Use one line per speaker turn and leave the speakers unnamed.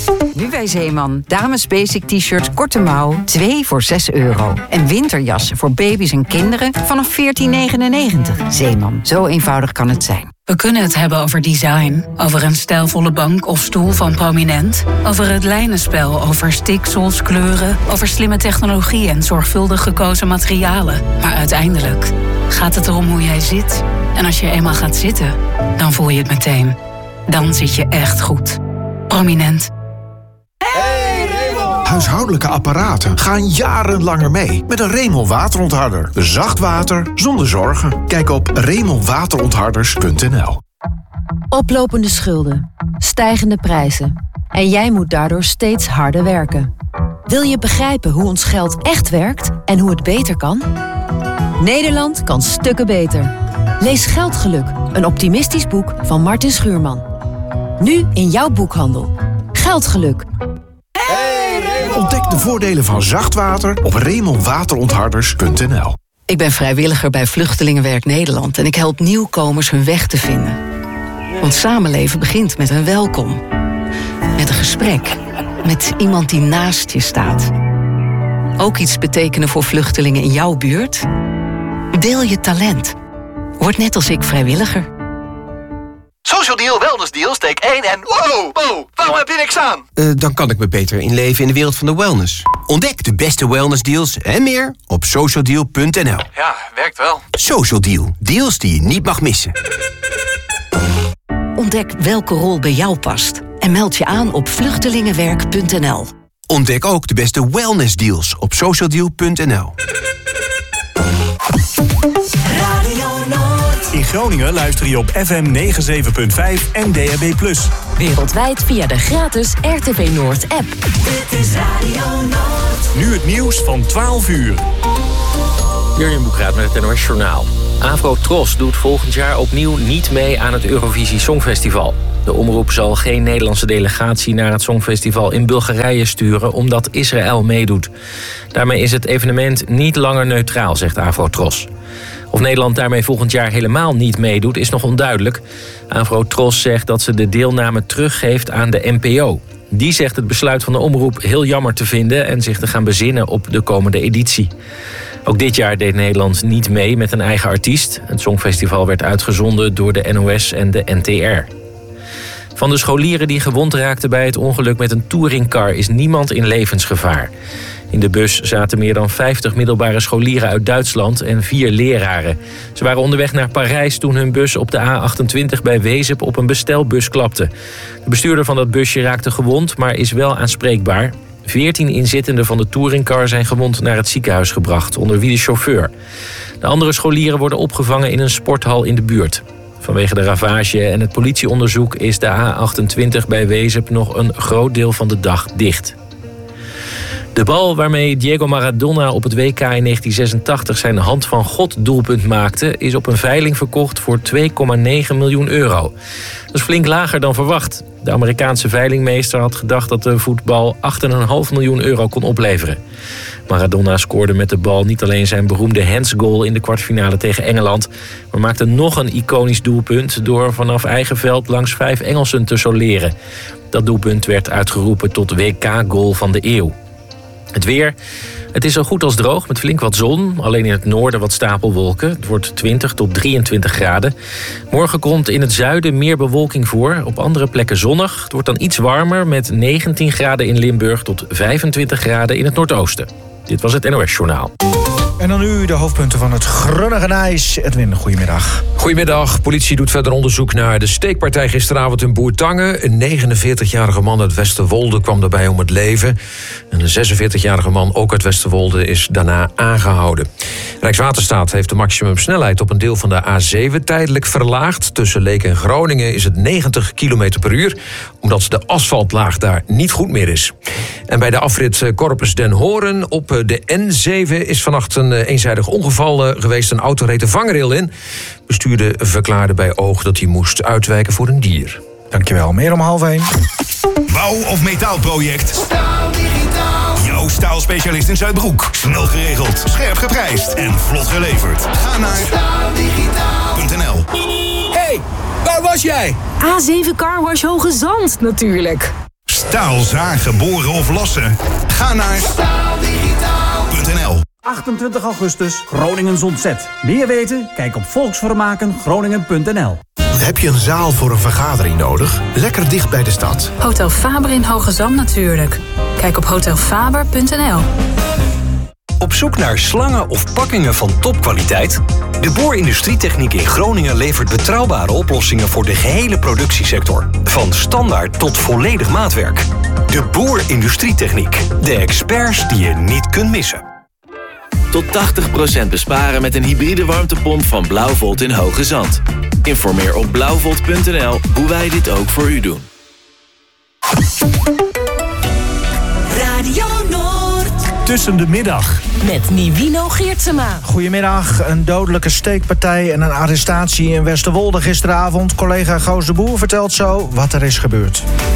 Nu bij Zeeman. Dames basic t-shirts korte mouw, 2 voor €6. En winterjassen voor baby's en kinderen vanaf €14,99. Zeeman, zo eenvoudig kan het zijn.
We kunnen het hebben over design, over een stijlvolle bank of stoel van Prominent, over het lijnenspel, over stiksels, kleuren, over slimme technologie en zorgvuldig gekozen materialen. Maar uiteindelijk gaat het erom hoe jij zit. En als je eenmaal gaat zitten, dan voel je het meteen. Dan zit je echt goed. Prominent.
Huishoudelijke apparaten gaan jarenlanger mee met een Remel waterontharder. Zacht water zonder zorgen. Kijk op remelwaterontharders.nl.
Oplopende schulden, stijgende prijzen. En jij moet daardoor steeds harder werken. Wil je begrijpen hoe ons geld echt werkt en hoe het beter kan? Nederland kan stukken beter. Lees Geldgeluk, een optimistisch boek van Martin Schuurman. Nu in jouw boekhandel. Geldgeluk.
Ontdek de voordelen van zacht water op remelwaterontharders.nl.
Ik ben vrijwilliger bij Vluchtelingenwerk Nederland en ik help nieuwkomers hun weg te vinden. Want samenleven begint met een welkom. Met een gesprek. Met iemand die naast je staat. Ook iets betekenen voor vluchtelingen in jouw buurt? Deel je talent. Word net als ik vrijwilliger.
Social Deal, Wellness Deal, steek 1 en... Wow, waarom heb je niks aan?
Dan kan ik me beter inleven in de wereld van de wellness. Ontdek de beste wellnessdeals en meer op socialdeal.nl.
Ja, werkt wel.
Social Deal, deals die je niet mag missen.
Ontdek welke rol bij jou past. En meld je aan op vluchtelingenwerk.nl.
Ontdek ook de beste wellnessdeals op socialdeal.nl.
In Groningen luister je op FM 97.5 en DAB+.
Wereldwijd via de gratis RTV Noord-app.
Dit is Radio Noord.
Nu het nieuws van 12 uur.
Jurjen Boekraat met het NOS Journaal. Afro-Tros doet volgend jaar opnieuw niet mee aan het Eurovisie Songfestival. De omroep zal geen Nederlandse delegatie naar het Songfestival in Bulgarije sturen, omdat Israël meedoet. Daarmee is het evenement niet langer neutraal, zegt Afro-Tros. Of Nederland daarmee volgend jaar helemaal niet meedoet, is nog onduidelijk. Afro-Tros zegt dat ze de deelname teruggeeft aan de NPO. Die zegt het besluit van de omroep heel jammer te vinden en zich te gaan bezinnen op de komende editie. Ook dit jaar deed Nederland niet mee met een eigen artiest. Het Songfestival werd uitgezonden door de NOS en de NTR. Van de scholieren die gewond raakten bij het ongeluk met een touringcar is niemand in levensgevaar. In de bus zaten meer dan 50 middelbare scholieren uit Duitsland en 4 leraren. Ze waren onderweg naar Parijs toen hun bus op de A28 bij Wezep op een bestelbus klapte. De bestuurder van dat busje raakte gewond, maar is wel aanspreekbaar. 14 inzittenden van de touringcar zijn gewond naar het ziekenhuis gebracht, onder wie de chauffeur. De andere scholieren worden opgevangen in een sporthal in de buurt. Vanwege de ravage en het politieonderzoek is de A28 bij Wezep nog een groot deel van de dag dicht. De bal waarmee Diego Maradona op het WK in 1986 zijn hand van God doelpunt maakte, is op een veiling verkocht voor €2,9 miljoen. Dat is flink lager dan verwacht. De Amerikaanse veilingmeester had gedacht dat de voetbal €8,5 miljoen kon opleveren. Maradona scoorde met de bal niet alleen zijn beroemde handsgoal in de kwartfinale tegen Engeland, maar maakte nog een iconisch doelpunt door vanaf eigen veld langs 5 Engelsen te soleren. Dat doelpunt werd uitgeroepen tot WK-goal van de eeuw. Het weer. Het is zo goed als droog met flink wat zon. Alleen in het noorden wat stapelwolken. Het wordt 20 tot 23 graden. Morgen komt in het zuiden meer bewolking voor. Op andere plekken zonnig. Het wordt dan iets warmer met 19 graden in Limburg tot 25 graden in het noordoosten. Dit was het NOS Journaal.
En dan nu de hoofdpunten van het Groningen Nijs. Edwin, goedemiddag.
Goedemiddag. Politie doet verder onderzoek naar de steekpartij gisteravond in Bourtange. Een 49-jarige man uit Westerwolde kwam daarbij om het leven. En een 46-jarige man, ook uit Westerwolde, is daarna aangehouden. Rijkswaterstaat heeft de maximumsnelheid op een deel van de A7 tijdelijk verlaagd. Tussen Leek en Groningen is het 90 km per uur, omdat de asfaltlaag daar niet goed meer is. En bij de afrit Corpus Den Horen op de N7 is vannacht een eenzijdig ongeval geweest. Een auto reed de vangrail in. Bestuurder verklaarde bij oog dat hij moest uitwijken voor een dier.
Dankjewel. Meer om 12:30.
Bouw- of metaalproject? Staaldigitaal. Jouw staalspecialist in Zuidbroek. Snel geregeld, scherp geprijsd en vlot geleverd. Ga naar staaldigitaal.nl.
Hey, waar was jij?
A7 Carwash Hoge Zand natuurlijk.
Metaal zagen, boren of lassen? Ga naar staaldigitaal.nl.
28 augustus, Groningen ontzet. Meer weten? Kijk op volksvermakengroningen.nl.
Heb je een zaal voor een vergadering nodig? Lekker dicht bij de stad.
Hotel Faber in Hoge Zand natuurlijk. Kijk op hotelfaber.nl.
Op zoek naar slangen of pakkingen van topkwaliteit? De Boer Industrietechniek in Groningen levert betrouwbare oplossingen voor de gehele productiesector. Van standaard tot volledig maatwerk. De Boer Industrietechniek. De experts die je niet kunt missen.
Tot 80% besparen met een hybride warmtepomp van Blauwvolt in Hoge Zand. Informeer op blauwvolt.nl hoe wij dit ook voor u doen.
Radio Noord.
Tussen de middag.
Met Nivino Geertsema.
Goedemiddag. Een dodelijke steekpartij en een arrestatie in Westerwolde gisteravond. Collega Goos de Boer vertelt zo wat er is gebeurd.